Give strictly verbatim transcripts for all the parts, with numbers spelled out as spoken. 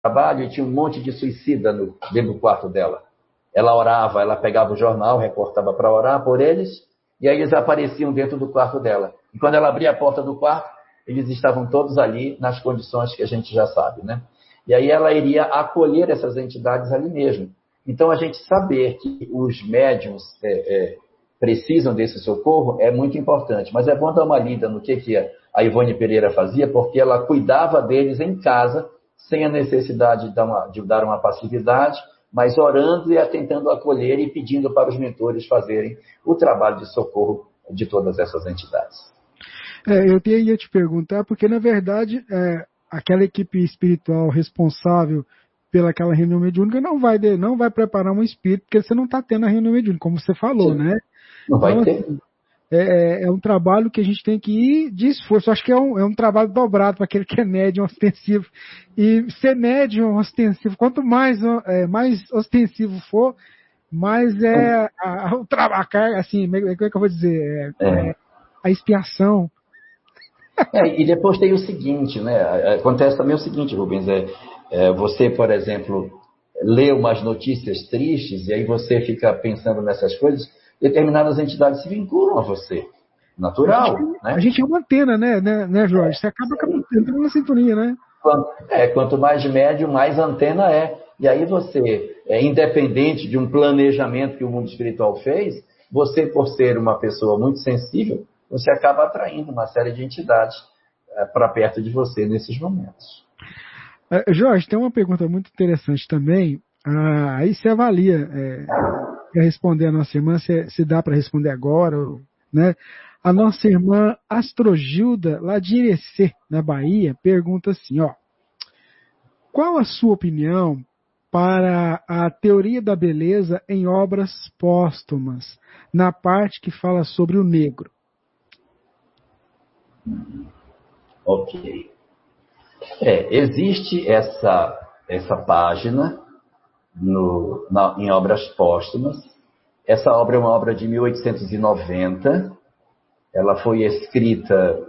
trabalho e tinha um monte de suicida no, dentro do quarto dela. Ela orava, ela pegava o jornal, recortava para orar por eles, e aí eles apareciam dentro do quarto dela. E quando ela abria a porta do quarto, eles estavam todos ali nas condições que a gente já sabe, né? E aí ela iria acolher essas entidades ali mesmo. Então, a gente saber que os médiuns é, é, precisam desse socorro é muito importante. Mas é bom dar uma lida no que, que a Ivone Pereira fazia, porque ela cuidava deles em casa, sem a necessidade de dar uma, de dar uma passividade, mas orando e tentando acolher e pedindo para os mentores fazerem o trabalho de socorro de todas essas entidades. É, eu ia te perguntar, porque, na verdade, é, aquela equipe espiritual responsável pelaquela reunião mediúnica não vai, de, não vai preparar um espírito, porque você não está tendo a reunião mediúnica, como você falou, Sim. né? Não vai então, ter. Assim, é, é um trabalho que a gente tem que ir de esforço. Acho que é um, é um trabalho dobrado para aquele que é médium ostensivo. E ser médium ostensivo, quanto mais, é, mais ostensivo for, mais é a, a, a carga, assim, como é que eu vou dizer? É, é. A expiação. É, e depois tem o seguinte, né? Acontece também o seguinte, Rubens, é, é, você, por exemplo, lê umas notícias tristes e aí você fica pensando nessas coisas, determinadas entidades se vinculam a você. Natural, a gente, né? A gente é uma antena, né, né, né Jorge? Você acaba é, entrando na sintonia, né? Quanto, é, quanto mais médio, mais antena é. E aí você, é, independente de um planejamento que o mundo espiritual fez, você, por ser uma pessoa muito sensível, você acaba atraindo uma série de entidades é, para perto de você nesses momentos. Uh, Jorge, tem uma pergunta muito interessante também. Uh, aí você avalia é, para responder a nossa irmã, se, se dá para responder agora, né? A nossa irmã Astrogilda, lá de Irecê, na Bahia, pergunta assim, ó. Qual a sua opinião para a teoria da beleza em obras póstumas, na parte que fala sobre o negro? Ok. É, existe essa, essa página no, na, em obras póstumas. Essa obra é uma obra de mil oitocentos e noventa. Ela foi escrita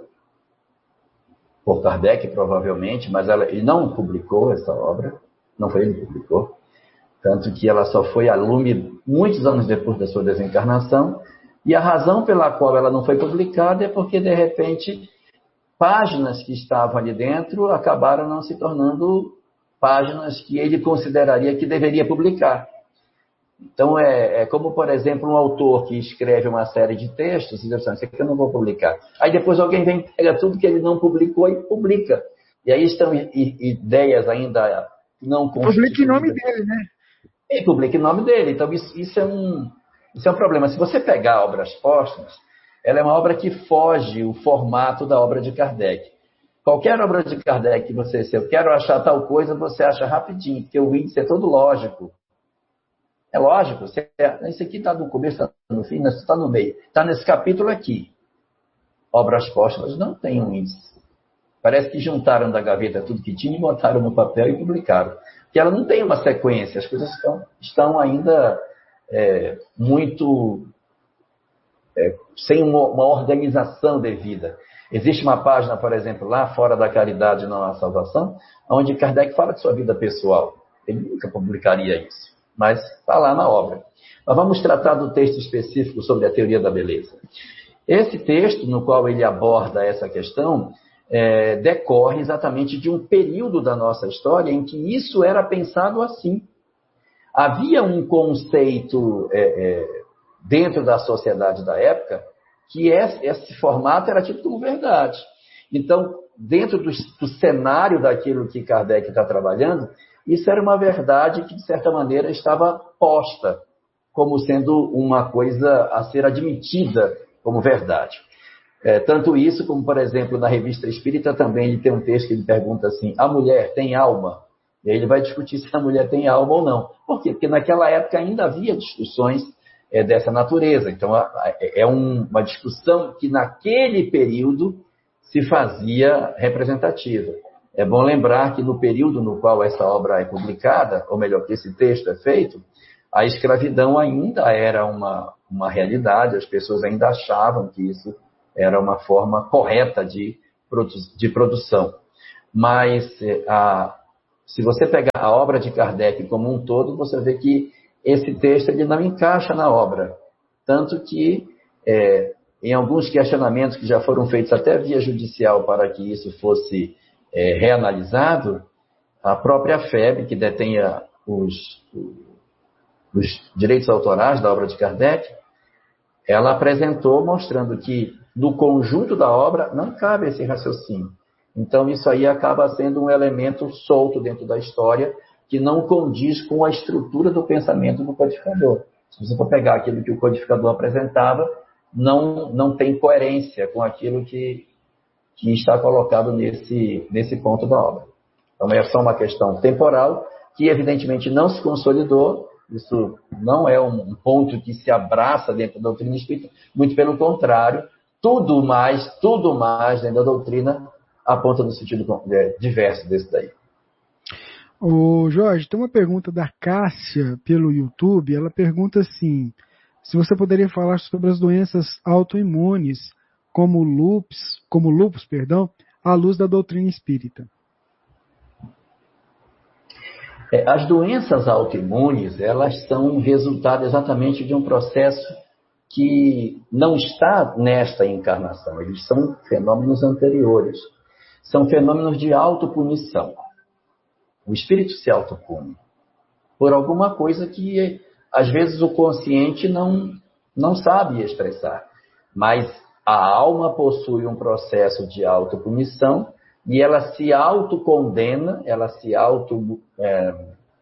por Kardec, provavelmente, mas ela, ele não publicou essa obra. Não foi ele que publicou. Tanto que ela só foi a lume muitos anos depois da sua desencarnação. E a razão pela qual ela não foi publicada é porque, de repente, páginas que estavam ali dentro acabaram não se tornando páginas que ele consideraria que deveria publicar. Então, é, é como, por exemplo, um autor que escreve uma série de textos e diz assim, isso aqui eu não vou publicar. Aí depois alguém vem, pega tudo que ele não publicou e publica. E aí estão ideias ainda não constituídas. Publica em nome dele, né? E publica em nome dele. Então, isso, isso, é um, isso é um problema. Se você pegar obras póstumas, ela é uma obra que foge o formato da obra de Kardec. Qualquer obra de Kardec que você, se eu quero achar tal coisa, você acha rapidinho, porque o índice é todo lógico. É lógico, você, isso aqui está no começo, está no fim, está no meio. Está nesse capítulo aqui. Obras póstumas não tem um índice. Parece que juntaram da gaveta tudo que tinha e botaram no papel e publicaram. Porque ela não tem uma sequência, as coisas estão, estão ainda é, muito... É, sem uma, uma organização devida. Existe uma página, por exemplo, lá fora da caridade não há salvação, onde Kardec fala de sua vida pessoal. Ele nunca publicaria isso, mas está lá na obra. Mas vamos tratar do texto específico sobre a teoria da beleza. Esse texto, no qual ele aborda essa questão, é, decorre exatamente de um período da nossa história em que isso era pensado assim. Havia um conceito... É, é, dentro da sociedade da época, que esse formato era tido como verdade. Então, dentro do, do cenário daquilo que Kardec está trabalhando, isso era uma verdade que, de certa maneira, estava posta como sendo uma coisa a ser admitida como verdade. É, tanto isso como, por exemplo, na Revista Espírita também ele tem um texto que ele pergunta assim, a mulher tem alma? E aí ele vai discutir se a mulher tem alma ou não. Por quê? Porque naquela época ainda havia discussões É dessa natureza. Então, é uma discussão que naquele período se fazia representativa. É bom lembrar que no período no qual essa obra é publicada, ou melhor, que esse texto é feito, a escravidão ainda era uma, uma realidade, as pessoas ainda achavam que isso era uma forma correta de, produ- de produção. Mas a, Se você pegar a obra de Kardec como um todo, você vê que esse texto ele não encaixa na obra. Tanto que, é, em alguns questionamentos que já foram feitos até via judicial para que isso fosse é, reanalisado, a própria F E B, que detém os, os direitos autorais da obra de Kardec, ela apresentou mostrando que no conjunto da obra não cabe esse raciocínio. Então isso aí acaba sendo um elemento solto dentro da história que não condiz com a estrutura do pensamento do codificador. Se você for pegar aquilo que o codificador apresentava, não, não tem coerência com aquilo que, que está colocado nesse, nesse ponto da obra. Então é só uma questão temporal que evidentemente não se consolidou. Isso não é um ponto que se abraça dentro da doutrina espírita, muito pelo contrário, tudo mais, tudo mais dentro da doutrina aponta no sentido diverso desse daí. Ô Jorge, tem uma pergunta da Cássia pelo YouTube. Ela pergunta assim, se você poderia falar sobre as doenças autoimunes, como lupus, como lupus, perdão, à luz da doutrina espírita. É, as doenças autoimunes, elas são resultado exatamente de um processo que não está nesta encarnação. Eles são fenômenos anteriores. São fenômenos de autopunição. O espírito se autopune por alguma coisa que, às vezes, o consciente não, não sabe expressar. Mas a alma possui um processo de autopunição e ela se autocondena, ela se auto é,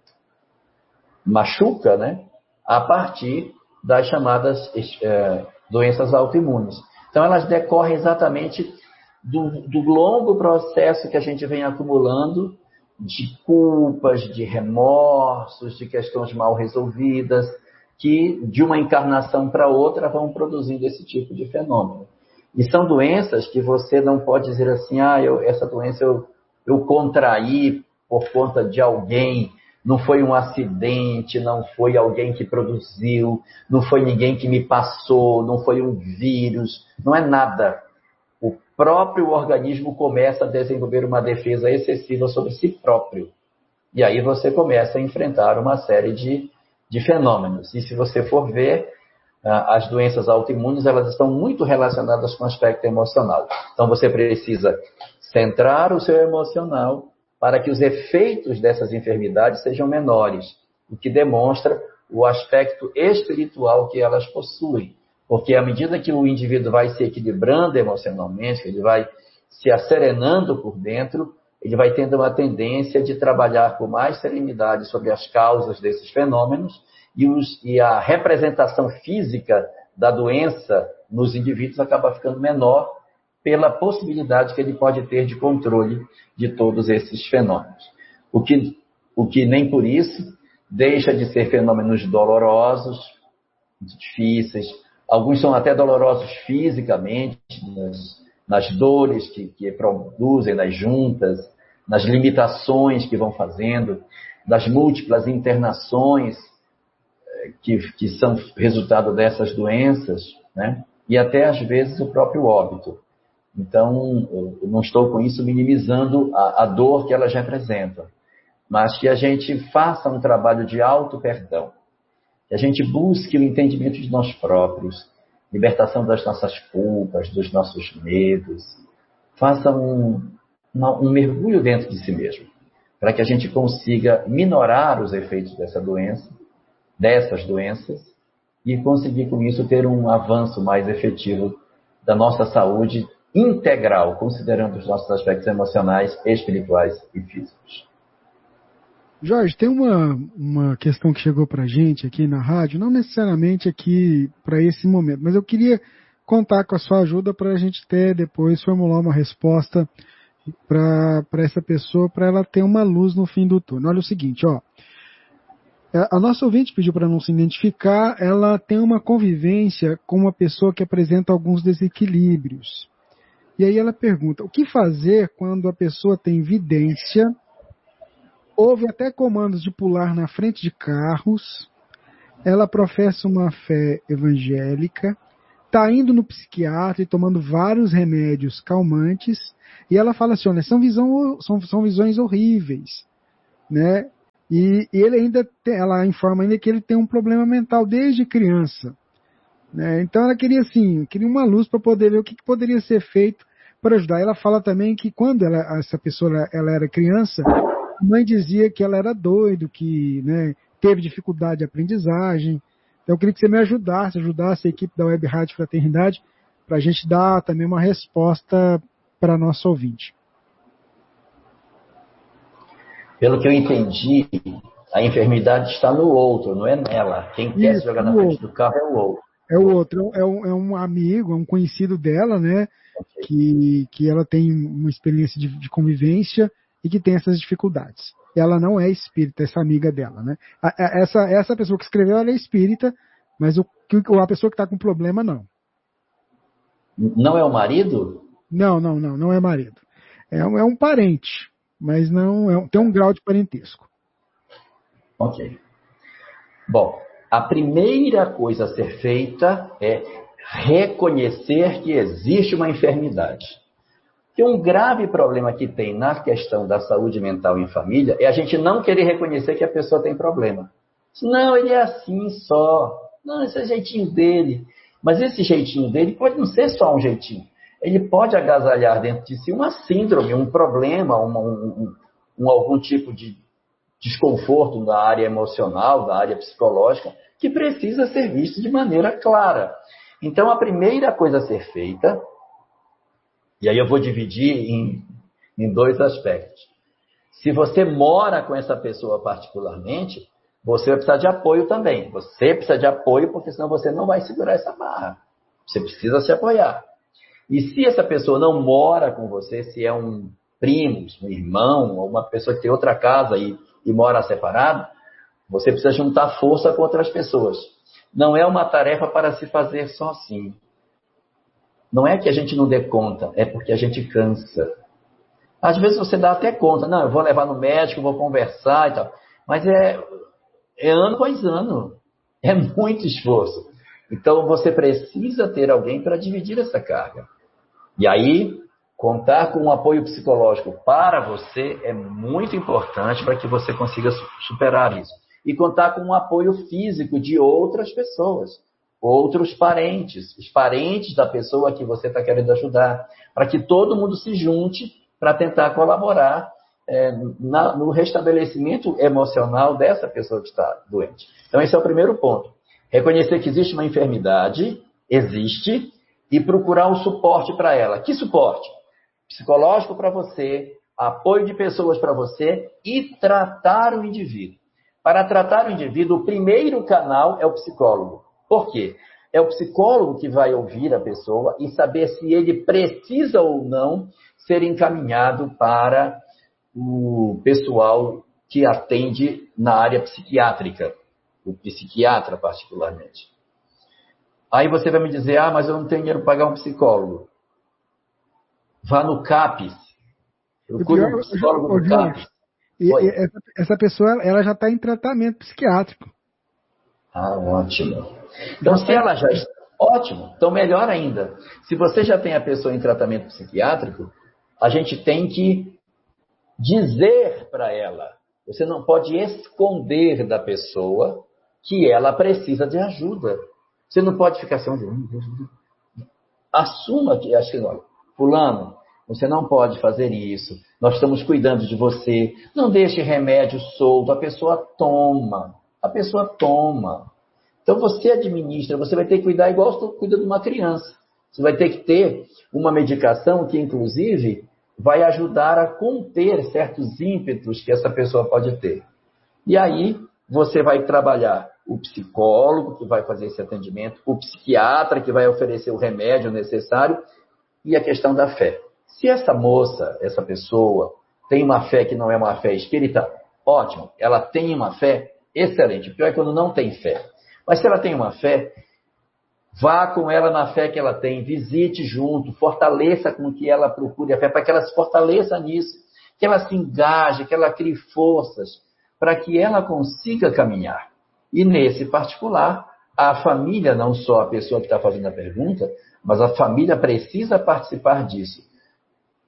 machuca, né, a partir das chamadas é, doenças autoimunes. Então, elas decorrem exatamente do, do longo processo que a gente vem acumulando de culpas, de remorsos, de questões mal resolvidas, que de uma encarnação para outra vão produzindo esse tipo de fenômeno. E são doenças que você não pode dizer assim, ah, eu, essa doença eu, eu contraí por conta de alguém, não foi um acidente, não foi alguém que produziu, não foi ninguém que me passou, não foi um vírus, não é nada. O próprio organismo começa a desenvolver uma defesa excessiva sobre si próprio. E aí você começa a enfrentar uma série de, de fenômenos. E se você for ver, as doenças autoimunes, elas estão muito relacionadas com o aspecto emocional. Então você precisa centrar o seu emocional para que os efeitos dessas enfermidades sejam menores, o que demonstra o aspecto espiritual que elas possuem. Porque à medida que o indivíduo vai se equilibrando emocionalmente, ele vai se asserenando por dentro, ele vai tendo uma tendência de trabalhar com mais serenidade sobre as causas desses fenômenos e, os, e a representação física da doença nos indivíduos acaba ficando menor pela possibilidade que ele pode ter de controle de todos esses fenômenos. O que, o que nem por isso deixa de ser fenômenos dolorosos, difíceis. Alguns são até dolorosos fisicamente, nas, nas dores que, que produzem, nas juntas, nas limitações que vão fazendo, das múltiplas internações que, que são resultado dessas doenças, né? E até, às vezes, o próprio óbito. Então, eu não estou com isso minimizando a, a dor que elas representam, mas que a gente faça um trabalho de auto-perdão. Que a gente busque o entendimento de nós próprios, libertação das nossas culpas, dos nossos medos. Faça um, uma, um mergulho dentro de si mesmo, para que a gente consiga minorar os efeitos dessa doença, dessas doenças, e conseguir com isso ter um avanço mais efetivo da nossa saúde integral, considerando os nossos aspectos emocionais, espirituais e físicos. Jorge, tem uma, uma questão que chegou para a gente aqui na rádio, não necessariamente aqui para esse momento, mas eu queria contar com a sua ajuda para a gente ter depois formular uma resposta para essa pessoa, para ela ter uma luz no fim do túnel. Olha o seguinte, ó, a nossa ouvinte pediu para não se identificar, ela tem uma convivência com uma pessoa que apresenta alguns desequilíbrios. E aí ela pergunta, o que fazer quando a pessoa tem vidência, houve até comandos de pular na frente de carros, ela professa uma fé evangélica, está indo no psiquiatra e tomando vários remédios calmantes, e ela fala assim, olha, são, visão, são, são visões horríveis. né? E, e ele ainda tem, ela informa ainda que ele tem um problema mental desde criança, né? Então ela queria assim, queria uma luz para poder ver o que, que poderia ser feito para ajudar. Ela fala também que quando ela, essa pessoa ela era criança, a mãe dizia que ela era doido, que, né, teve dificuldade de aprendizagem. Então eu queria que você me ajudasse, ajudasse a equipe da Web Rádio Fraternidade para a gente dar também uma resposta para nosso ouvinte. Pelo que eu entendi, a enfermidade está no outro, não é nela. Quem quer Isso, se jogar na frente do carro é o outro. É o outro, é um, é um amigo, é um conhecido dela, né? Okay. Que, que ela tem uma experiência de, de convivência e que tem essas dificuldades. Ela não é espírita, essa amiga dela, né? A, a, essa, essa pessoa que escreveu, ela é espírita, mas o, a pessoa que está com problema, não. Não é o marido? Não, não, não, não é marido. É um, é um parente, mas não é, tem um grau de parentesco. Ok. Bom, a primeira coisa a ser feita é reconhecer que existe uma enfermidade. Que um grave problema que tem na questão da saúde mental em família é a gente não querer reconhecer que a pessoa tem problema. Não, ele é assim só. Não, esse é o jeitinho dele. Mas esse jeitinho dele pode não ser só um jeitinho. Ele pode agasalhar dentro de si uma síndrome, um problema, uma, um, um, algum tipo de desconforto da área emocional, da área psicológica, que precisa ser visto de maneira clara. Então, a primeira coisa a ser feita, e aí eu vou dividir em, em dois aspectos. Se você mora com essa pessoa particularmente, você vai precisar de apoio também. Você precisa de apoio, porque senão você não vai segurar essa barra. Você precisa se apoiar. E se essa pessoa não mora com você, se é um primo, um irmão, ou uma pessoa que tem outra casa e, e mora separado, você precisa juntar força com outras pessoas. Não é uma tarefa para se fazer sozinho. Não é que a gente não dê conta, é porque a gente cansa. Às vezes você dá até conta, não, eu vou levar no médico, vou conversar e tal. Mas é, é ano após ano. É muito esforço. Então você precisa ter alguém para dividir essa carga. E aí, contar com um apoio psicológico para você é muito importante para que você consiga superar isso. E contar com um apoio físico de outras pessoas, outros parentes, os parentes da pessoa que você está querendo ajudar, para que todo mundo se junte para tentar colaborar é, na, no restabelecimento emocional dessa pessoa que está doente. Então, esse é o primeiro ponto. Reconhecer que existe uma enfermidade, existe, e procurar um suporte para ela. Que suporte? Psicológico para você, apoio de pessoas para você e tratar o indivíduo. Para tratar o indivíduo, o primeiro canal é o psicólogo. Por quê? É o psicólogo que vai ouvir a pessoa e saber se ele precisa ou não ser encaminhado para o pessoal que atende na área psiquiátrica, o psiquiatra particularmente. Aí você vai me dizer, ah, mas eu não tenho dinheiro para pagar um psicólogo. Vá no CAPES. Procure um psicólogo no CAPES. E, e essa, essa pessoa ela já está em tratamento psiquiátrico. Ah, ótimo. Então, já se ela já está... Ótimo. Então, melhor ainda. Se você já tem a pessoa em tratamento psiquiátrico, a gente tem que dizer para ela. Você não pode esconder da pessoa que ela precisa de ajuda. Você não pode ficar assim, assuma que, acho que não, fulano, você não pode fazer isso, nós estamos cuidando de você, não deixe remédio solto, a pessoa toma, a pessoa toma. Então você administra, você vai ter que cuidar igual você cuida de uma criança. Você vai ter que ter uma medicação que, inclusive, vai ajudar a conter certos ímpetos que essa pessoa pode ter. E aí, você vai trabalhar o psicólogo que vai fazer esse atendimento, o psiquiatra que vai oferecer o remédio necessário e a questão da fé. Se essa moça, essa pessoa, tem uma fé que não é uma fé espírita, ótimo. Ela tem uma fé, excelente. O pior é quando não tem fé. Mas se ela tem uma fé, vá com ela na fé que ela tem, visite junto, fortaleça com que ela procure a fé, para que ela se fortaleça nisso, que ela se engaje, que ela crie forças, para que ela consiga caminhar. E nesse particular, a família, não só a pessoa que está fazendo a pergunta, mas a família precisa participar disso.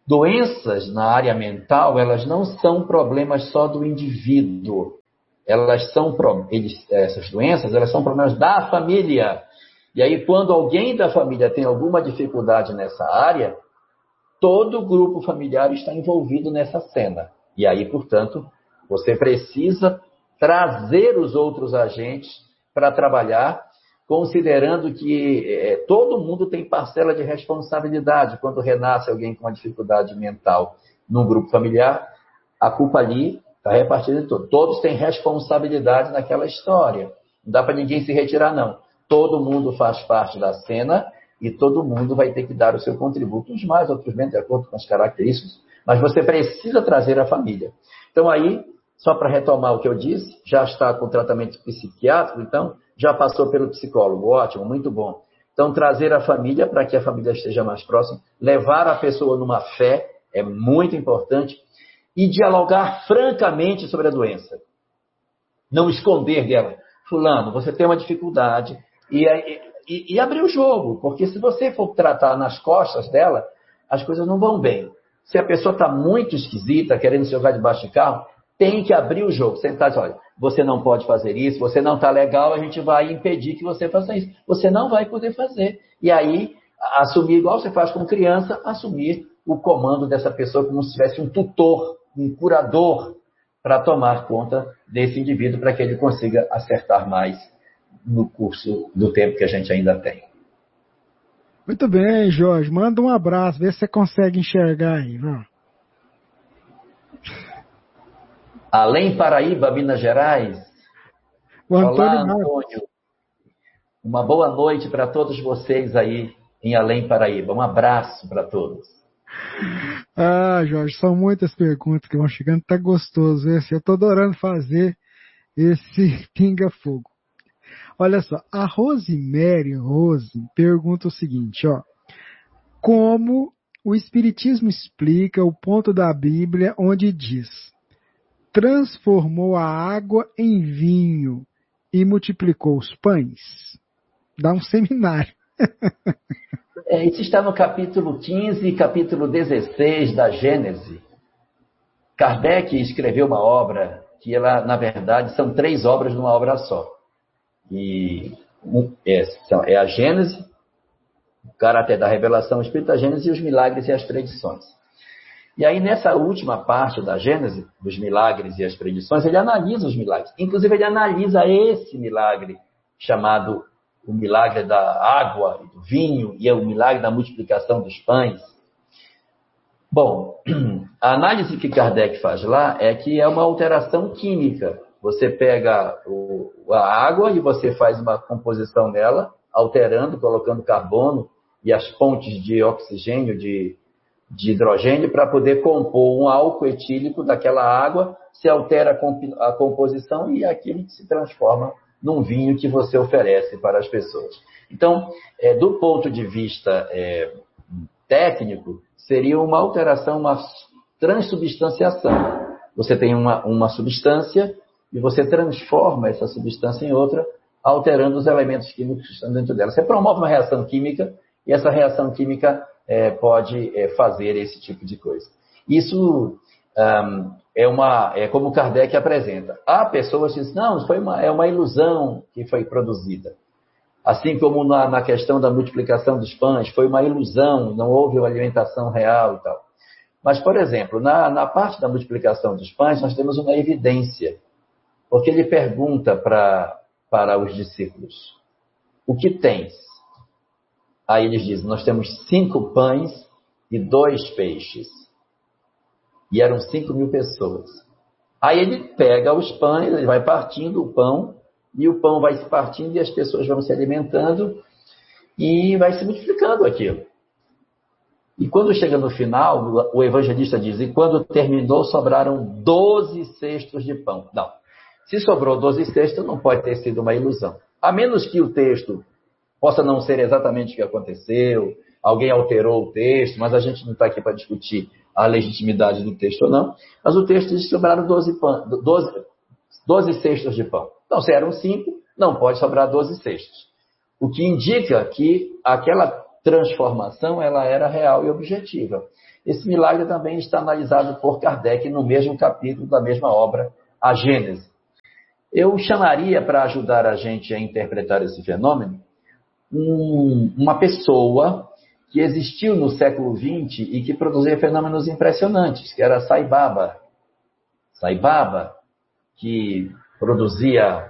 Doenças na área mental, elas não são problemas só do indivíduo. Elas são, eles, essas doenças, elas são problemas da família. E aí, quando alguém da família tem alguma dificuldade nessa área, todo o grupo familiar está envolvido nessa cena. E aí, portanto, você precisa trazer os outros agentes para trabalhar, considerando que é, todo mundo tem parcela de responsabilidade. Quando renasce alguém com uma dificuldade mental num grupo familiar, a culpa ali está repartida em todos. Todos têm responsabilidade naquela história. Não dá para ninguém se retirar, não. Todo mundo faz parte da cena e todo mundo vai ter que dar o seu contributo, uns mais, outros menos, de acordo com as características, mas você precisa trazer a família. Então aí, só para retomar o que eu disse, já está com tratamento psiquiátrico, então já passou pelo psicólogo, ótimo, muito bom. Então trazer a família para que a família esteja mais próxima, levar a pessoa numa fé é muito importante e dialogar francamente sobre a doença. Não esconder dela. Fulano, você tem uma dificuldade e, e, e abrir o jogo, porque se você for tratar nas costas dela, as coisas não vão bem. Se a pessoa está muito esquisita, querendo se jogar debaixo de carro, tem que abrir o jogo, sentar e dizer, olha, você não pode fazer isso, você não está legal, a gente vai impedir que você faça isso. Você não vai poder fazer. E aí, assumir, igual você faz com criança, assumir o comando dessa pessoa como se tivesse um tutor, um curador, para tomar conta desse indivíduo, para que ele consiga acertar mais no curso do tempo que a gente ainda tem. Muito bem, Jorge. Manda um abraço, vê se você consegue enxergar aí. Não? Além Paraíba, Minas Gerais. O Antônio Olá, Antônio. Uma boa noite para todos vocês aí em Além Paraíba. Um abraço para todos. Ah, Jorge, são muitas perguntas que vão chegando. Tá gostoso esse. Eu estou adorando fazer esse pinga-fogo. Olha só, a Rosemary Rose pergunta o seguinte, ó. Como o Espiritismo explica o ponto da Bíblia onde diz: transformou a água em vinho e multiplicou os pães? Dá um seminário. É, isso está no capítulo quinze e capítulo dezesseis da Gênese. Kardec escreveu uma obra que, ela, na verdade, são três obras numa obra só. E é, é a Gênese, o caráter da revelação, o Espírito da Gênese e os milagres e as predições. E aí, nessa última parte da Gênese, dos milagres e as predições, ele analisa os milagres. Inclusive, ele analisa esse milagre, chamado o milagre da água e do vinho, e é o milagre da multiplicação dos pães. Bom, a análise que Kardec faz lá é que é uma alteração química. Você pega o, a água e você faz uma composição dela, alterando, colocando carbono e as pontes de oxigênio, de de hidrogênio, para poder compor um álcool etílico daquela água, se altera a composição e aquilo se transforma num vinho que você oferece para as pessoas. Então, é, do ponto de vista é, técnico, seria uma alteração, uma transubstanciação. Você tem uma, uma substância e você transforma essa substância em outra, alterando os elementos químicos que estão dentro dela. Você promove uma reação química e essa reação química É, pode é, fazer esse tipo de coisa. Isso um, é, uma, é como Kardec apresenta. Há pessoas que dizem, não, foi uma, é uma ilusão que foi produzida. Assim como na, na questão da multiplicação dos pães, foi uma ilusão, não houve uma alimentação real e tal. Mas, por exemplo, na, na parte da multiplicação dos pães, nós temos uma evidência. Porque ele pergunta pra, para os discípulos, o que tens? Aí eles dizem, nós temos cinco pães e dois peixes. E eram cinco mil pessoas. Aí ele pega os pães, ele vai partindo o pão, e o pão vai se partindo e as pessoas vão se alimentando e vai se multiplicando aquilo. E quando chega no final, o evangelista diz, e quando terminou, sobraram doze cestos de pão. Não, se sobrou doze cestos, não pode ter sido uma ilusão. A menos que o texto possa não ser exatamente o que aconteceu, alguém alterou o texto, mas a gente não está aqui para discutir a legitimidade do texto ou não. Mas o texto diz que sobraram doze, pão, doze, doze cestos de pão. Então, se eram cinco, não pode sobrar doze cestos. O que indica que aquela transformação ela era real e objetiva. Esse milagre também está analisado por Kardec no mesmo capítulo da mesma obra, A Gênese. Eu chamaria, para ajudar a gente a interpretar esse fenômeno, um, uma pessoa que existiu no século vinte e que produzia fenômenos impressionantes, que era Sai Baba. Sai Baba, que produzia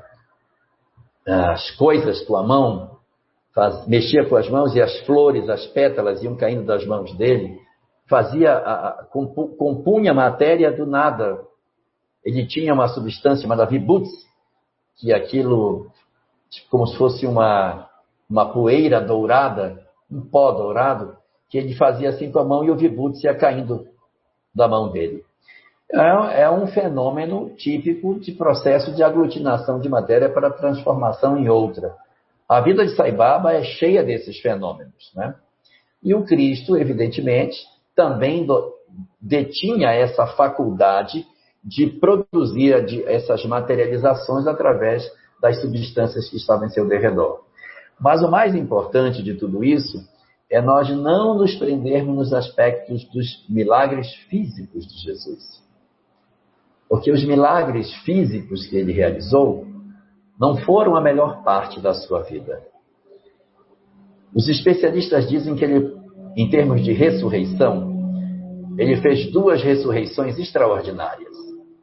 as coisas com a mão, faz, mexia com as mãos e as flores, as pétalas iam caindo das mãos dele, fazia, a, a, compunha matéria do nada. Ele tinha uma substância chamada Vibhuti, que aquilo, como se fosse uma, uma poeira dourada, um pó dourado, que ele fazia assim com a mão e o Vibhuti ia caindo da mão dele. É, é um fenômeno típico de processo de aglutinação de matéria para transformação em outra. A vida de Sai Baba é cheia desses fenômenos, né? E o Cristo, evidentemente, também do, detinha essa faculdade de produzir de, essas materializações através das substâncias que estavam em seu derredor. Mas o mais importante de tudo isso é nós não nos prendermos nos aspectos dos milagres físicos de Jesus. Porque os milagres físicos que ele realizou não foram a melhor parte da sua vida. Os especialistas dizem que ele, em termos de ressurreição, ele fez duas ressurreições extraordinárias.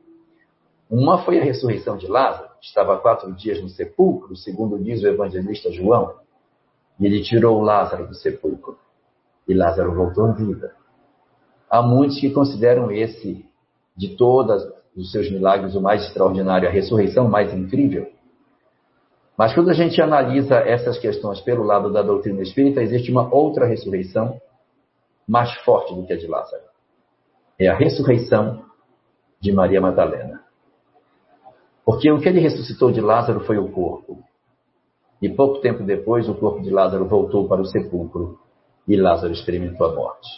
Uma foi a ressurreição de Lázaro, que estava há quatro dias no sepulcro, segundo diz o evangelista João, e ele tirou Lázaro do sepulcro, e Lázaro voltou à vida. Há muitos que consideram esse, de todos os seus milagres, o mais extraordinário, a ressurreição mais incrível. Mas quando a gente analisa essas questões pelo lado da doutrina espírita, existe uma outra ressurreição mais forte do que a de Lázaro. É a ressurreição de Maria Madalena. Porque o que ele ressuscitou de Lázaro foi o corpo. E pouco tempo depois, o corpo de Lázaro voltou para o sepulcro e Lázaro experimentou a morte.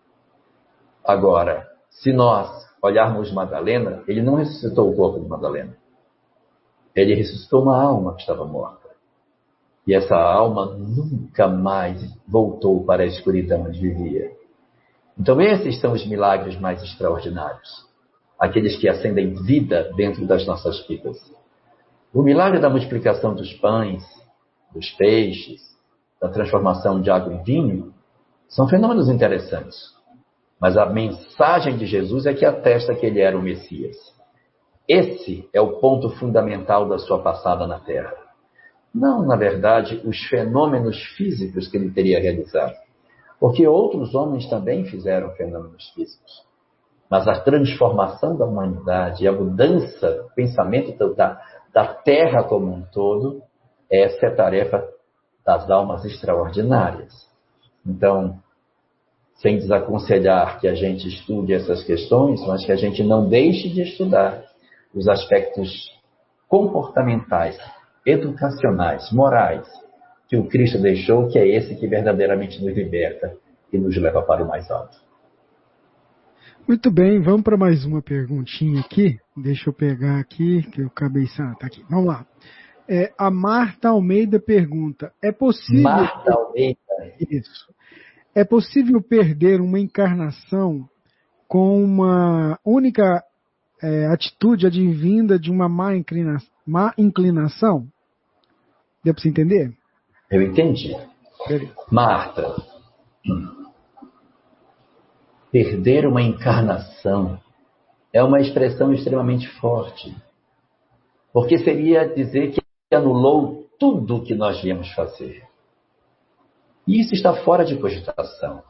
Agora, se nós olharmos Madalena, ele não ressuscitou o corpo de Madalena. Ele ressuscitou uma alma que estava morta. E essa alma nunca mais voltou para a escuridão onde vivia. Então esses são os milagres mais extraordinários. Aqueles que acendem vida dentro das nossas vidas. O milagre da multiplicação dos pães, dos peixes, da transformação de água em vinho, são fenômenos interessantes. Mas a mensagem de Jesus é que atesta que ele era o Messias. Esse é o ponto fundamental da sua passada na Terra. Não, na verdade, os fenômenos físicos que ele teria realizado. Porque outros homens também fizeram fenômenos físicos. Mas a transformação da humanidade e a mudança do pensamento da, da Terra como um todo, essa é a tarefa das almas extraordinárias. Então, sem desaconselhar que a gente estude essas questões, mas que a gente não deixe de estudar os aspectos comportamentais, educacionais, morais, que o Cristo deixou, que é esse que verdadeiramente nos liberta e nos leva para o mais alto. Muito bem, vamos para mais uma perguntinha aqui. Deixa eu pegar aqui, que eu acabei... Ah, tá aqui. Vamos lá. É, a Marta Almeida pergunta, é possível... Marta Almeida. Isso. É possível perder uma encarnação com uma única é, atitude advinda de uma má, inclina... má inclinação? Deu para você entender? Eu entendi. Beleza. Marta, perder uma encarnação é uma expressão extremamente forte. Porque seria dizer que anulou tudo o que nós viemos fazer. E isso está fora de cogitação.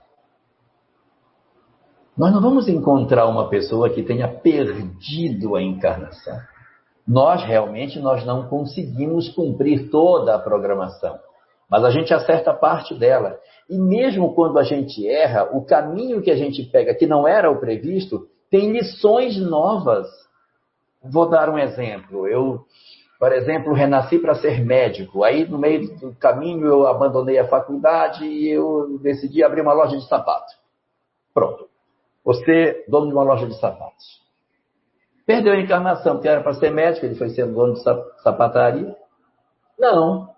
Nós não vamos encontrar uma pessoa que tenha perdido a encarnação. Nós, realmente, nós não conseguimos cumprir toda a programação. Mas a gente acerta parte dela. E mesmo quando a gente erra, o caminho que a gente pega, que não era o previsto, tem lições novas. Vou dar um exemplo. Eu, por exemplo, renasci para ser médico. Aí, no meio do caminho, eu abandonei a faculdade e eu decidi abrir uma loja de sapatos. Pronto. Você, dono de uma loja de sapatos. Perdeu a encarnação, porque era para ser médico, ele foi ser dono de sapataria? Não.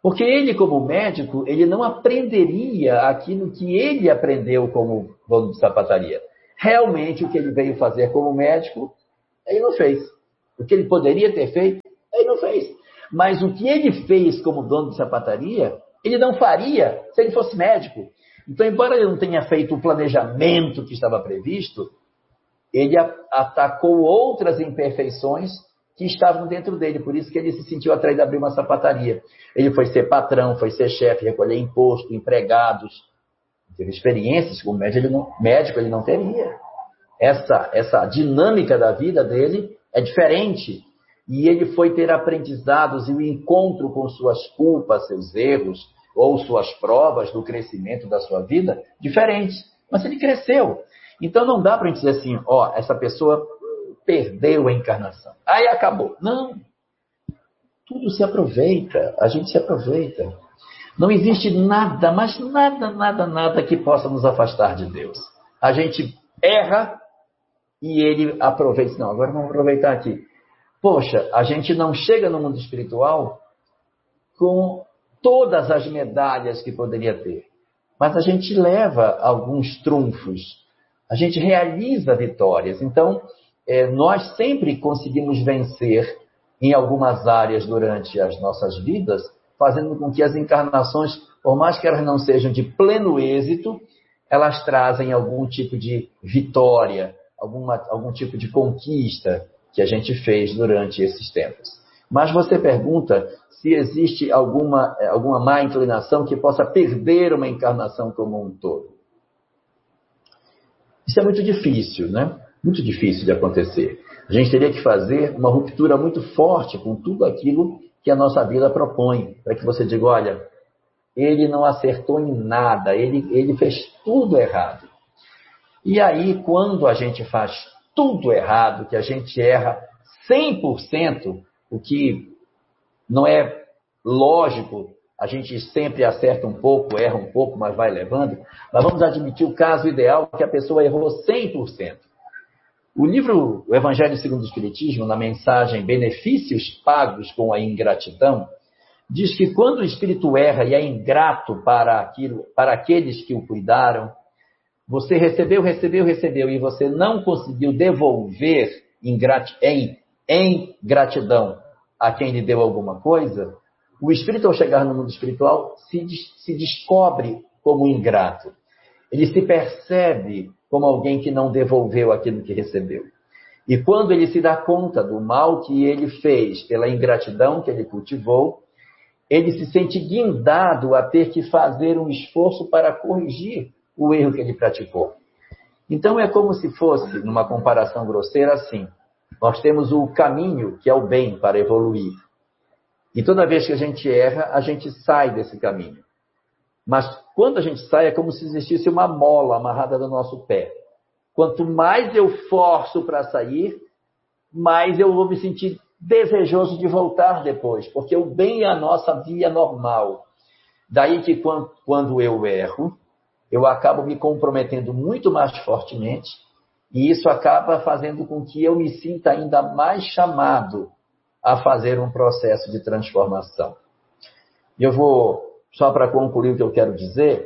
Porque ele, como médico, ele não aprenderia aquilo que ele aprendeu como dono de sapataria. Realmente, o que ele veio fazer como médico, ele não fez. O que ele poderia ter feito, ele não fez. Mas o que ele fez como dono de sapataria, ele não faria se ele fosse médico. Então, embora ele não tenha feito o planejamento que estava previsto, ele atacou outras imperfeições que estavam dentro dele. Por isso que ele se sentiu atraído a abrir uma sapataria. Ele foi ser patrão, foi ser chefe, recolher imposto, empregados. Teve experiências que o médico ele não, médico ele não teria. Essa, essa dinâmica da vida dele é diferente. E ele foi ter aprendizados e o encontro com suas culpas, seus erros, ou suas provas do crescimento da sua vida, diferentes. Mas ele cresceu. Então não dá para a gente dizer assim, ó, essa pessoa perdeu a encarnação. Aí acabou. Não. Tudo se aproveita. A gente se aproveita. Não existe nada, mas nada, nada, nada que possa nos afastar de Deus. A gente erra e ele aproveita. Não, agora vamos aproveitar aqui. Poxa, a gente não chega no mundo espiritual com todas as medalhas que poderia ter. Mas a gente leva alguns trunfos. A gente realiza vitórias. Então, é, nós sempre conseguimos vencer em algumas áreas durante as nossas vidas, fazendo com que as encarnações, por mais que elas não sejam de pleno êxito, elas trazem algum tipo de vitória, alguma, algum tipo de conquista que a gente fez durante esses tempos. Mas você pergunta se existe alguma, alguma má inclinação que possa perder uma encarnação como um todo. Isso é muito difícil, né? Muito difícil de acontecer. A gente teria que fazer uma ruptura muito forte com tudo aquilo que a nossa vida propõe, para que você diga, olha, ele não acertou em nada, ele, ele fez tudo errado. E aí, quando a gente faz tudo errado, que a gente erra cem por cento, o que não é lógico, a gente sempre acerta um pouco, erra um pouco, mas vai levando, mas vamos admitir o caso ideal que a pessoa errou cem por cento. O livro O Evangelho segundo o Espiritismo, na mensagem Benefícios Pagos com a Ingratidão, diz que quando o espírito erra e é ingrato para, aquilo, para aqueles que o cuidaram, você recebeu, recebeu, recebeu e você não conseguiu devolver em, em, em gratidão a quem lhe deu alguma coisa, o espírito, ao chegar no mundo espiritual, se, se descobre como ingrato. Ele se percebe como alguém que não devolveu aquilo que recebeu. E quando ele se dá conta do mal que ele fez pela ingratidão que ele cultivou, ele se sente guindado a ter que fazer um esforço para corrigir o erro que ele praticou. Então é como se fosse, numa comparação grosseira, assim. Nós temos o caminho, que é o bem, para evoluir. E toda vez que a gente erra, a gente sai desse caminho. Mas quando a gente sai, é como se existisse uma mola amarrada no nosso pé. Quanto mais eu forço para sair, mais eu vou me sentir desejoso de voltar depois. Porque o bem é a nossa via normal. Daí que quando eu erro, eu acabo me comprometendo muito mais fortemente. E isso acaba fazendo com que eu me sinta ainda mais chamado a fazer um processo de transformação. E eu vou... Só para concluir o que eu quero dizer,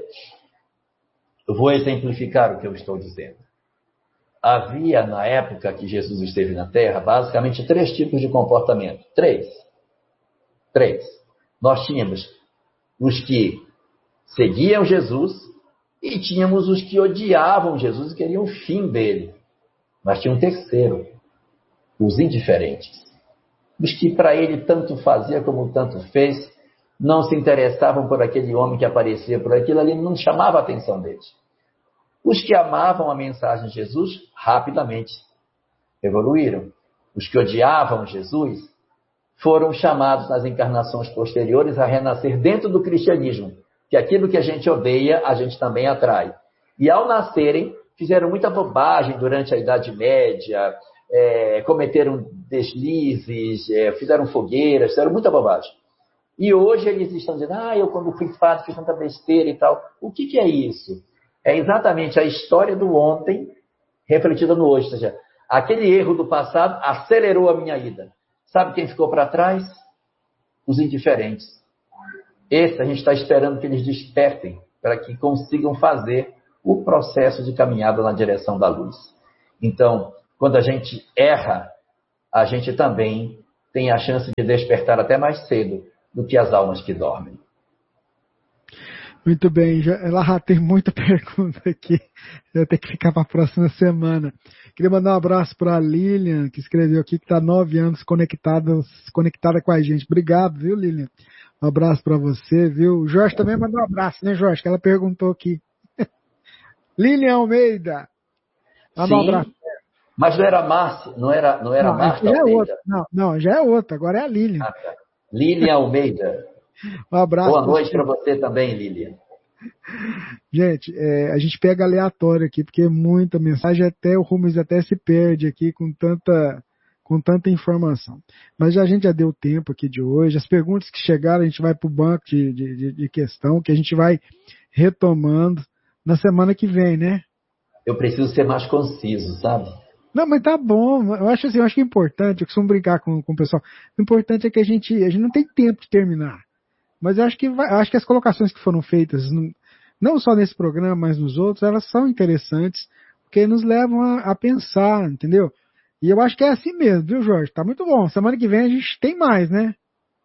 eu vou exemplificar o que eu estou dizendo. Havia, na época que Jesus esteve na Terra, basicamente três tipos de comportamento. Três. Três. Nós tínhamos os que seguiam Jesus e tínhamos os que odiavam Jesus e queriam o fim dele. Mas tinha um terceiro, os indiferentes. Os que para ele tanto fazia como tanto fez, não se interessavam por aquele homem que aparecia por aquilo ali, não chamava a atenção deles. Os que amavam a mensagem de Jesus, rapidamente evoluíram. Os que odiavam Jesus foram chamados nas encarnações posteriores a renascer dentro do cristianismo, que aquilo que a gente odeia, a gente também atrai. E ao nascerem, fizeram muita bobagem durante a Idade Média, é, cometeram deslizes, é, fizeram fogueiras, fizeram muita bobagem. E hoje eles estão dizendo, ah, eu quando fui padre fiz tanta besteira e tal. O que, que é isso? É exatamente a história do ontem refletida no hoje. Ou seja, aquele erro do passado acelerou a minha ida. Sabe quem ficou para trás? Os indiferentes. Esse a gente está esperando que eles despertem para que consigam fazer o processo de caminhada na direção da luz. Então, quando a gente erra, a gente também tem a chance de despertar até mais cedo do que as almas que dormem. Muito bem, já, ela tem muita pergunta aqui, vai ter que ficar para a próxima semana. Queria mandar um abraço para a Lilian, que escreveu aqui, que está nove anos conectada, conectada com a gente. Obrigado, viu, Lilian? Um abraço para você, viu? O Jorge também mandou um abraço, né, Jorge? Que ela perguntou aqui. Lilian Almeida. Sim, um abraço. Mas não era Márcia, não era, não era não, Marta já é Almeida? outra. Não, não, já é outra, agora é a Lilian. Ah, tá. Lilian Almeida. Um abraço. Boa noite para você também, Lilian. Gente, é, a gente pega aleatório aqui, porque é muita mensagem, até o Rubens até se perde aqui com tanta, com tanta informação. Mas já, a gente já deu tempo aqui de hoje. As perguntas que chegaram, a gente vai para o banco de, de, de questão, que a gente vai retomando na semana que vem, né? Eu preciso ser mais conciso, sabe? Não, mas tá bom. Eu acho assim, eu acho que é importante, eu costumo brincar com, com o pessoal. O importante é que a gente, a gente não tem tempo de terminar. Mas eu acho que, vai, acho que as colocações que foram feitas, não, não só nesse programa, mas nos outros, elas são interessantes, porque nos levam a, a pensar, entendeu? E eu acho que é assim mesmo, viu, Jorge? Tá muito bom. Semana que vem a gente tem mais, né?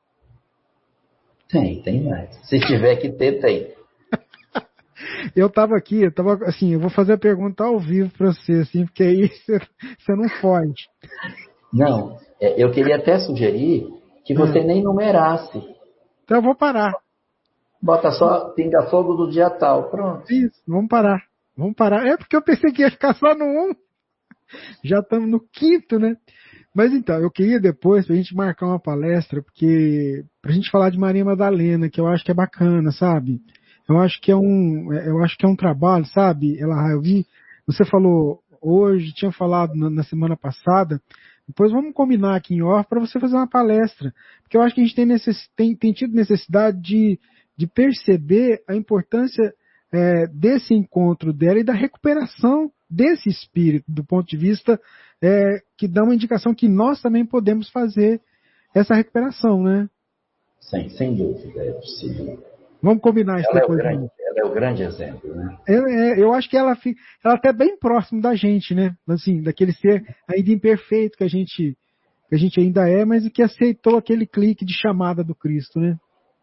Tem, tem mais. Se tiver que ter, tem. Eu tava aqui, eu tava assim, eu vou fazer a pergunta ao vivo para você, assim, porque aí você, você não foge. Não, é, eu queria até sugerir que você hum. nem numerasse. Então eu vou parar. Bota só Pinga Fogo do dia tal, pronto. Isso, vamos parar. Vamos parar. É porque eu pensei que ia ficar só no um. Já estamos no quinto, né? Mas então, eu queria depois pra gente marcar uma palestra, porque pra gente falar de Maria Madalena, que eu acho que é bacana, sabe? Eu acho que é um, eu acho que é um trabalho, sabe? Ela, eu vi, você falou hoje, tinha falado na, na semana passada. Depois vamos combinar aqui em off para você fazer uma palestra, porque eu acho que a gente tem, necess, tem, tem tido necessidade de, de perceber a importância é, desse encontro dela e da recuperação desse espírito, do ponto de vista é, que dá uma indicação que nós também podemos fazer essa recuperação, né? Sim, sem dúvida, é possível. Vamos combinar isso ela depois. É o grande, ela é o grande exemplo, né? É, é, eu acho que ela fica, ela até bem próximo da gente, né? Assim, daquele ser ainda imperfeito que a gente, que a gente ainda é, mas que aceitou aquele clique de chamada do Cristo, né?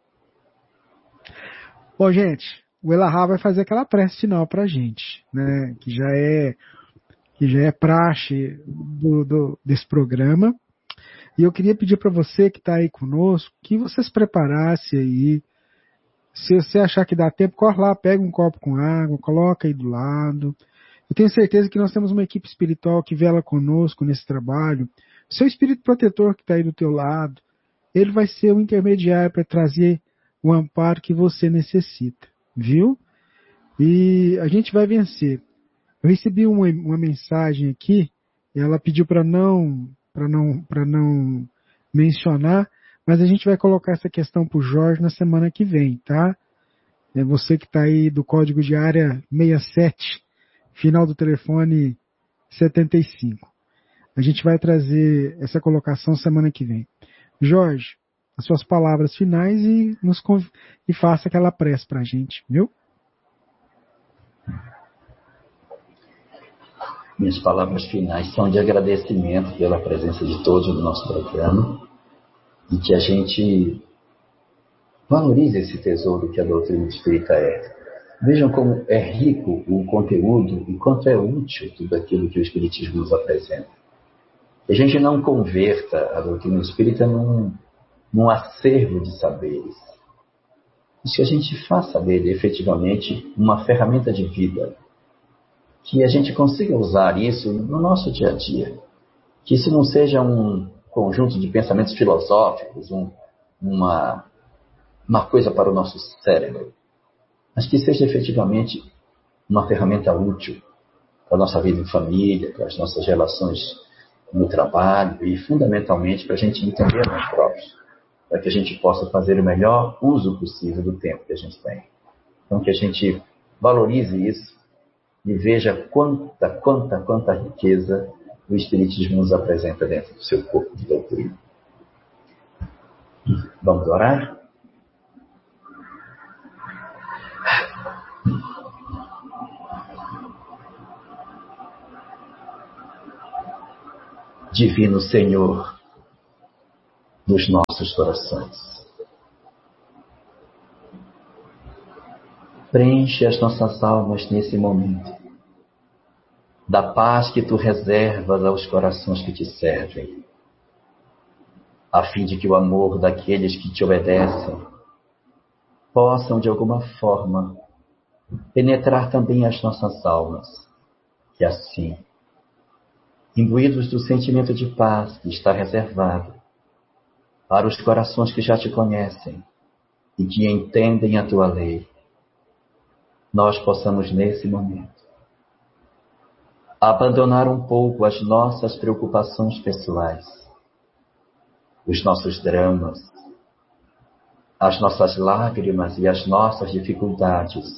Bom, gente, o Elahá vai fazer aquela prece final pra gente, né? Que já é, que já é praxe do, do, desse programa. E eu queria pedir para você que está aí conosco, que você se preparasse aí. Se você achar que dá tempo, corre lá, pega um copo com água, coloca aí do lado. Eu tenho certeza que nós temos uma equipe espiritual que vela conosco nesse trabalho. O seu espírito protetor que está aí do teu lado, ele vai ser o intermediário para trazer o amparo que você necessita, viu? E a gente vai vencer. Eu recebi uma, uma mensagem aqui, e ela pediu para não, para não, para não mencionar, mas a gente vai colocar essa questão para o Jorge na semana que vem, tá? É você que está aí do código de área sessenta e sete, final do telefone setenta e cinco. A gente vai trazer essa colocação semana que vem. Jorge, as suas palavras finais e, nos conv... e faça aquela prece para a gente, viu? Minhas palavras finais são de agradecimento pela presença de todos no nosso programa. E que a gente valorize esse tesouro que a doutrina espírita é. Vejam como é rico o conteúdo e quanto é útil tudo aquilo que o Espiritismo nos apresenta. Que a gente não converta a doutrina espírita num, num acervo de saberes, mas que a gente faça dele efetivamente uma ferramenta de vida. Que a gente consiga usar isso no nosso dia a dia. Que isso não seja um conjunto de pensamentos filosóficos, um, uma, uma coisa para o nosso cérebro, mas que seja efetivamente uma ferramenta útil para a nossa vida em família, para as nossas relações no trabalho e, fundamentalmente, para a gente entender nós próprios, para que a gente possa fazer o melhor uso possível do tempo que a gente tem. Então, que a gente valorize isso e veja quanta, quanta, quanta riqueza o Espiritismo nos apresenta dentro do seu corpo de doutrina. Vamos orar? Divino Senhor dos nossos corações. Preenche as nossas almas nesse momento da paz que Tu reservas aos corações que Te servem, a fim de que o amor daqueles que Te obedecem possam, de alguma forma, penetrar também as nossas almas, e assim, imbuídos do sentimento de paz que está reservado para os corações que já Te conhecem e que entendem a Tua lei, nós possamos, nesse momento, abandonar um pouco as nossas preocupações pessoais, os nossos dramas, as nossas lágrimas e as nossas dificuldades,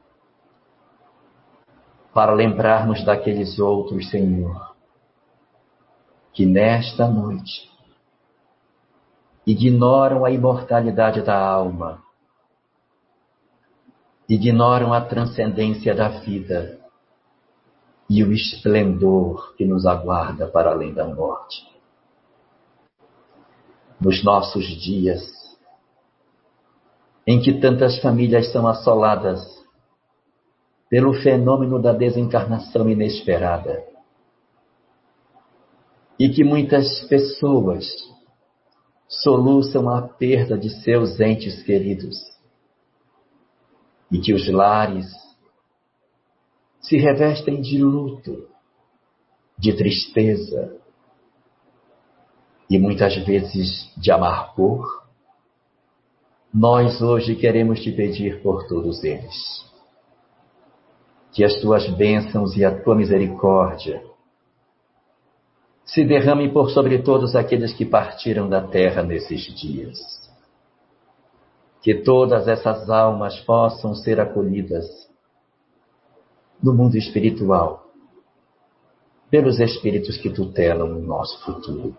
para lembrarmos daqueles outros, Senhor, que nesta noite ignoram a imortalidade da alma, ignoram a transcendência da vida e o esplendor que nos aguarda para além da morte. Nos nossos dias, em que tantas famílias são assoladas pelo fenômeno da desencarnação inesperada, e que muitas pessoas soluçam a perda de seus entes queridos, e que os lares se revestem de luto, de tristeza e muitas vezes de amargor, nós hoje queremos Te pedir por todos eles, que as Tuas bênçãos e a Tua misericórdia se derramem por sobre todos aqueles que partiram da terra nesses dias. Que todas essas almas possam ser acolhidas no mundo espiritual pelos espíritos que tutelam o nosso futuro.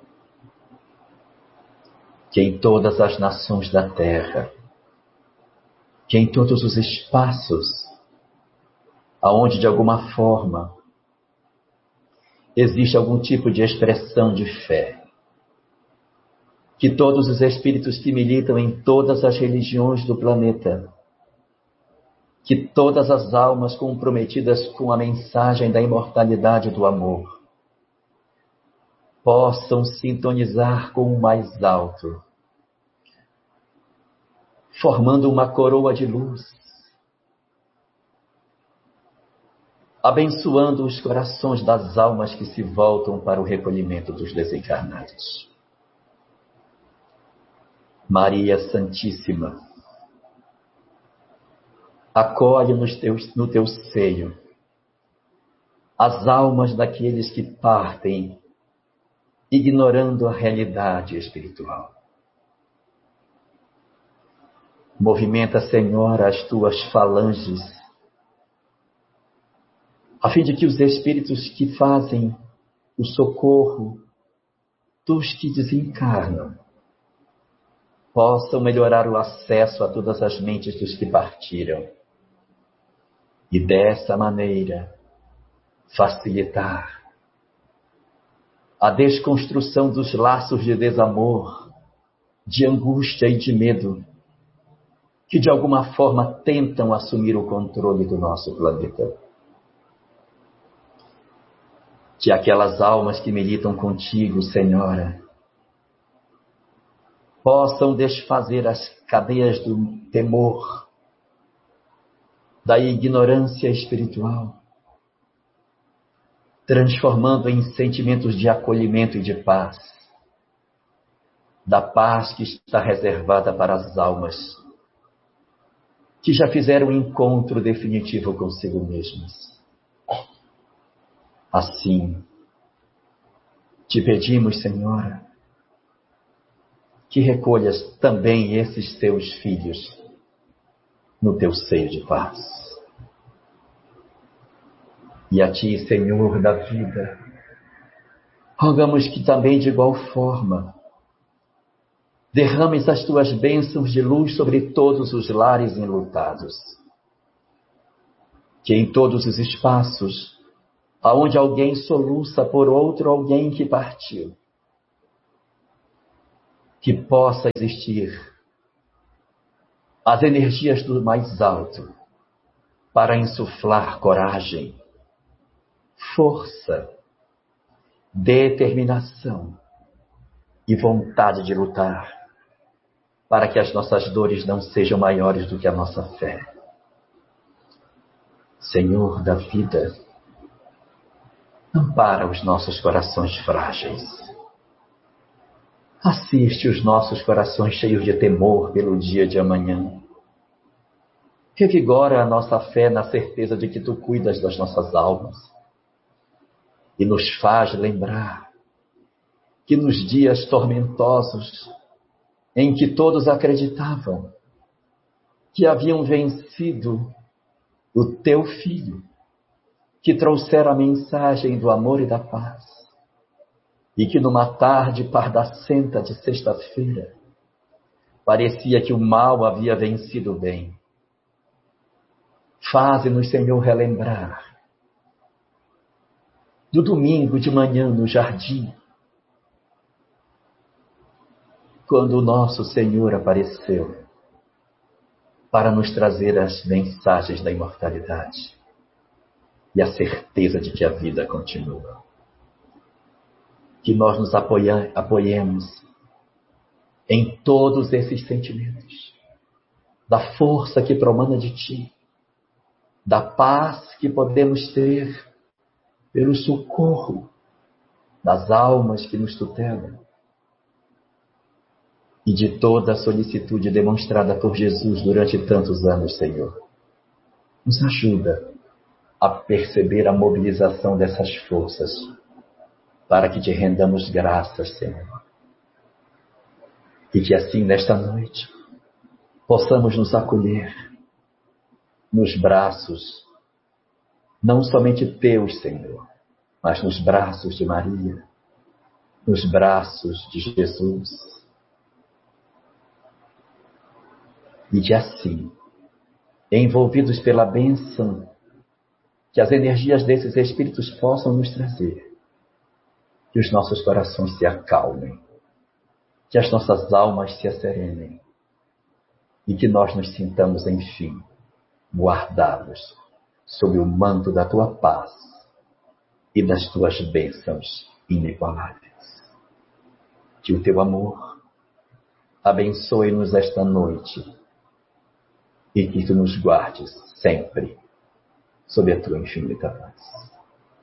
Que em todas as nações da terra, que em todos os espaços, aonde de alguma forma existe algum tipo de expressão de fé, que todos os espíritos que militam em todas as religiões do planeta, que todas as almas comprometidas com a mensagem da imortalidade do amor, possam sintonizar com o mais alto, formando uma coroa de luz, abençoando os corações das almas que se voltam para o recolhimento dos desencarnados. Maria Santíssima, acolhe nos teus, no Teu seio as almas daqueles que partem, ignorando a realidade espiritual. Movimenta, Senhora, as Tuas falanges, a fim de que os espíritos que fazem o socorro dos que desencarnam possam melhorar o acesso a todas as mentes dos que partiram e dessa maneira facilitar a desconstrução dos laços de desamor, de angústia e de medo que de alguma forma tentam assumir o controle do nosso planeta. Que aquelas almas que militam contigo, Senhora, possam desfazer as cadeias do temor, da ignorância espiritual, transformando em sentimentos de acolhimento e de paz, da paz que está reservada para as almas que já fizeram um encontro definitivo consigo mesmas. Assim, te pedimos, Senhora, que recolhas também esses Teus filhos no Teu seio de paz. E a Ti, Senhor da vida, rogamos que também de igual forma derrames as Tuas bênçãos de luz sobre todos os lares enlutados. Que em todos os espaços aonde alguém soluça por outro alguém que partiu. Que possa existir as energias do mais alto para insuflar coragem, força, determinação e vontade de lutar, para que as nossas dores não sejam maiores do que a nossa fé. Senhor da vida, ampara os nossos corações frágeis. Assiste os nossos corações cheios de temor pelo dia de amanhã. Revigora a nossa fé na certeza de que Tu cuidas das nossas almas. E nos faz lembrar que nos dias tormentosos, em que todos acreditavam que haviam vencido o Teu Filho, que trouxera a mensagem do amor e da paz, e que numa tarde pardacenta de sexta-feira, parecia que o mal havia vencido o bem. Faze-nos, Senhor, relembrar do domingo de manhã no jardim, quando o nosso Senhor apareceu para nos trazer as mensagens da imortalidade e a certeza de que a vida continua. Que nós nos apoia, apoiemos em todos esses sentimentos, da força que promana de Ti, da paz que podemos ter pelo socorro das almas que nos tutelam e de toda a solicitude demonstrada por Jesus durante tantos anos, Senhor. Nos ajuda a perceber a mobilização dessas forças para que Te rendamos graças, Senhor. E que assim, nesta noite, possamos nos acolher nos braços, não somente Teus, Senhor, mas nos braços de Maria, nos braços de Jesus. E de assim, envolvidos pela bênção que as energias desses Espíritos possam nos trazer, que os nossos corações se acalmem, que as nossas almas se asserenem e que nós nos sintamos, enfim, guardados sob o manto da Tua paz e das Tuas bênçãos inigualáveis. Que o Teu amor abençoe-nos esta noite e que Tu nos guardes sempre sob a Tua infinita paz.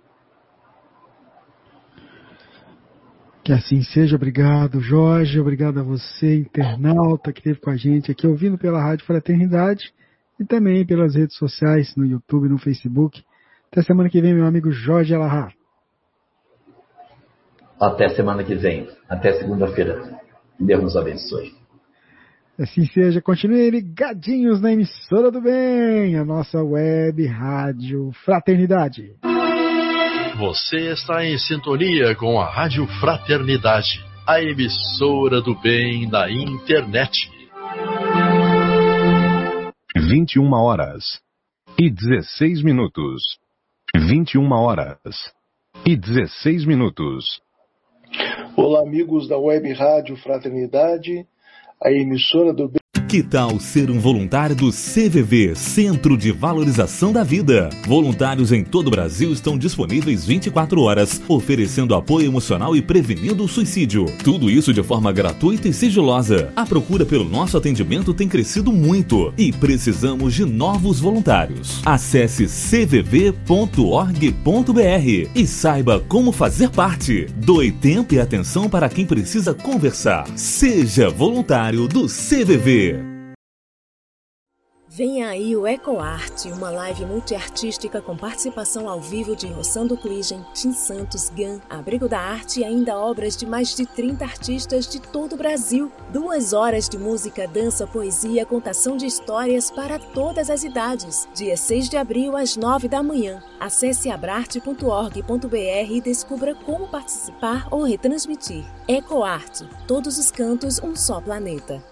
Que assim seja. Obrigado, Jorge. Obrigado a você, internauta, que esteve com a gente aqui ouvindo pela Rádio Fraternidade e também pelas redes sociais, no YouTube e no Facebook. Até semana que vem, meu amigo Jorge Alahá. Até semana que vem. Até segunda-feira. Deus nos abençoe. Assim seja. Continuem ligadinhos na emissora do bem, a nossa web Rádio Fraternidade. Você está em sintonia com a Rádio Fraternidade, a emissora do bem da internet. vinte e uma horas e dezesseis minutos. vinte e uma horas e dezesseis minutos. Olá, amigos da Web Rádio Fraternidade, a emissora do bem. Que tal ser um voluntário do C V V, Centro de Valorização da Vida? Voluntários em todo o Brasil estão disponíveis vinte e quatro horas, oferecendo apoio emocional e prevenindo o suicídio. Tudo isso de forma gratuita e sigilosa. A procura pelo nosso atendimento tem crescido muito e precisamos de novos voluntários. Acesse c v v ponto org ponto b r e saiba como fazer parte. Doe tempo e atenção para quem precisa conversar. Seja voluntário do C V V. Vem aí o EcoArte, uma live multiartística com participação ao vivo de Rossando Cligem, Tim Santos, Gan, Abrigo da Arte e ainda obras de mais de trinta artistas de todo o Brasil. Duas horas de música, dança, poesia, contação de histórias para todas as idades. Dia seis de abril, às nove da manhã. Acesse abrarte ponto org ponto b r e descubra como participar ou retransmitir. EcoArte, todos os cantos, um só planeta.